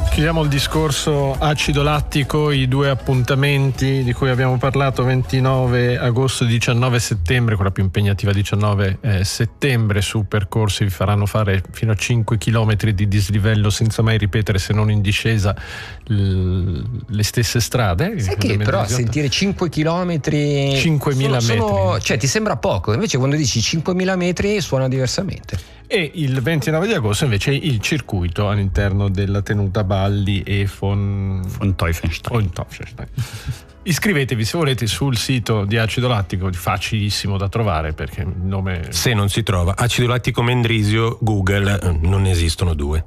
Chiudiamo il discorso acido lattico, i due appuntamenti di cui abbiamo parlato, 29 agosto e 19 settembre, quella più impegnativa 19 settembre, su percorsi vi faranno fare fino a 5 km di dislivello senza mai ripetere, se non in discesa, le stesse strade. Sai che però sentire 5 km 5.000 metri, cioè ti sembra poco, invece quando dici 5.000 metri suona diversamente. E il 29 di agosto invece il circuito all'interno della tenuta Balli e von Teufenstein. Iscrivetevi se volete sul sito di Acido Lattico, facilissimo da trovare perché il nome... Se non si trova Acido Lattico Mendrisio, Google, non esistono due.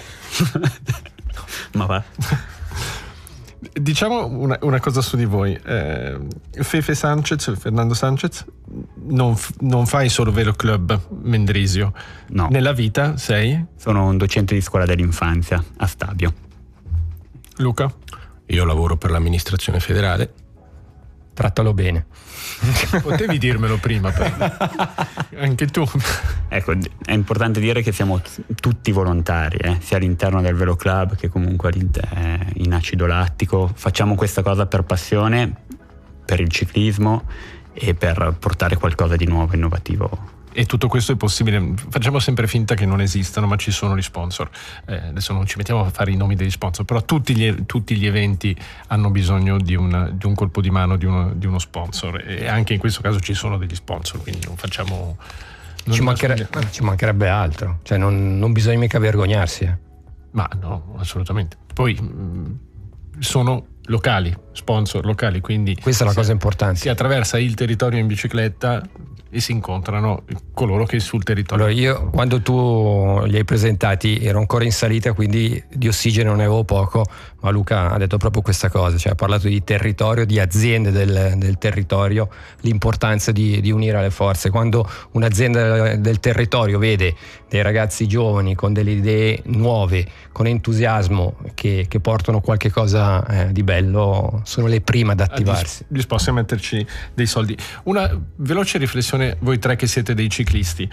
Ma va. Diciamo una cosa su di voi. Fernando Sanchez, non fai solo Velo Club Mendrisio. No. Nella vita sei? Sono un docente di scuola dell'infanzia a Stabio. Luca? Io lavoro per l'amministrazione federale. Trattalo bene. Potevi dirmelo prima, anche tu. Ecco, è importante dire che siamo tutti volontari, sia all'interno del Velo Club che comunque in Acido Lattico. Facciamo questa cosa per passione, per il ciclismo e per portare qualcosa di nuovo, innovativo. E tutto questo è possibile, facciamo sempre finta che non esistano, ma ci sono gli sponsor. Adesso non ci mettiamo a fare i nomi degli sponsor, però tutti gli eventi hanno bisogno di un colpo di mano, di uno sponsor, e anche in questo caso ci sono degli sponsor, quindi non facciamo... Ci mancherebbe altro, cioè non bisogna mica vergognarsi. Ma no, assolutamente. Poi sono locali, sponsor locali, quindi... Questa è la cosa importante. Si attraversa il territorio in bicicletta e si incontrano coloro che sul territorio. Allora io, quando tu li hai presentati, ero ancora in salita, quindi di ossigeno ne avevo poco, ma Luca ha detto proprio questa cosa, cioè ha parlato di territorio, di aziende del territorio, l'importanza di unire le forze. Quando un'azienda del territorio vede dei ragazzi giovani con delle idee nuove, con entusiasmo, che portano qualche cosa di bello, sono le prime ad attivarsi. Disposti a metterci dei soldi. Una veloce riflessione, voi tre che siete dei ciclisti,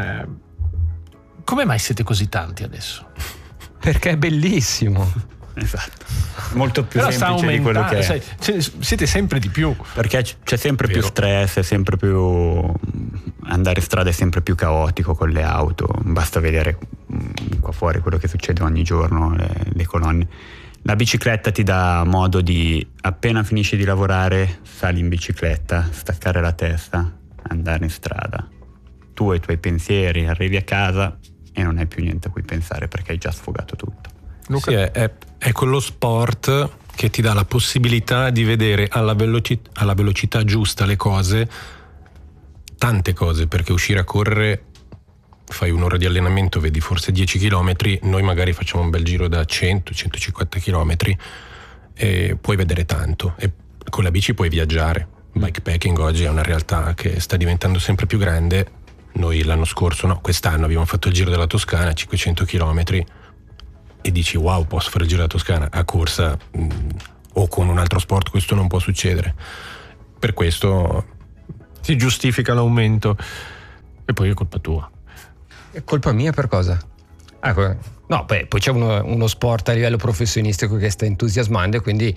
come mai siete così tanti adesso? Perché è bellissimo. Esatto, molto più però semplice di quello che è. Sai, siete sempre di più, perché c'è sempre più stress, è sempre più, andare in strada è sempre più caotico con le auto, basta vedere qua fuori quello che succede ogni giorno, le colonne. La bicicletta ti dà modo di, appena finisci di lavorare, sali in bicicletta, staccare la testa, andare in strada, tu e i tuoi pensieri, arrivi a casa e non hai più niente a cui pensare perché hai già sfogato tutto. Sì, è quello sport che ti dà la possibilità di vedere alla velocità giusta le cose, tante cose, perché uscire a correre, fai un'ora di allenamento, vedi forse 10 km, noi magari facciamo un bel giro da 100-150 km e puoi vedere tanto, e con la bici puoi viaggiare. Bikepacking oggi è una realtà che sta diventando sempre più grande. Noi quest'anno abbiamo fatto il giro della Toscana, 500 km, e dici wow, posso fare il giro della Toscana. A corsa o con un altro sport questo non può succedere, per questo si giustifica l'aumento. E poi è colpa tua. È colpa mia per cosa? No, poi c'è uno sport a livello professionistico che sta entusiasmando, e quindi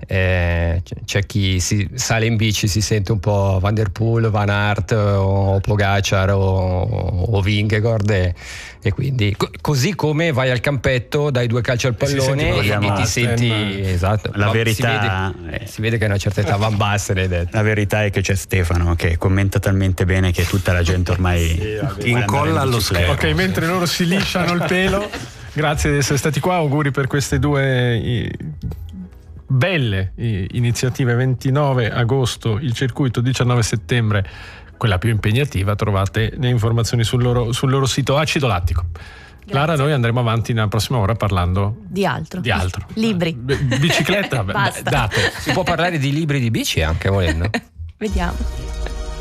c'è chi sale in bici, si sente un po' Van der Poel, Van Aert o Pogacar o Vingegaard, e quindi così come vai al campetto, dai 2 calci al pallone e ti senti esatto. La verità si vede che a una certa età Van Basten hai detto. La verità è che c'è Stefano che commenta talmente bene che tutta la gente ormai incolla allo schermo. Ok, mentre loro si lisciano il pelo. Grazie di essere stati qua, auguri per queste due belle iniziative. 29 agosto il circuito, 19 settembre quella più impegnativa. Trovate le informazioni sul loro sito Acido Lattico. Clara, noi andremo avanti nella prossima ora parlando di altro. Libri. Bicicletta, basta. dato. Si può parlare di libri di bici anche volendo. Vediamo.